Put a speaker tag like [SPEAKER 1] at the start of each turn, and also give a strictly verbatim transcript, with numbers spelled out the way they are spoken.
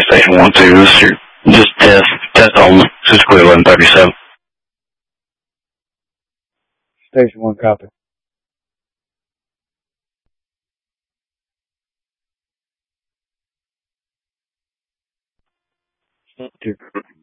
[SPEAKER 1] Station one two, this is your, just test, test only, this is clear eleven thirty-seven.
[SPEAKER 2] Station one, copy. Two.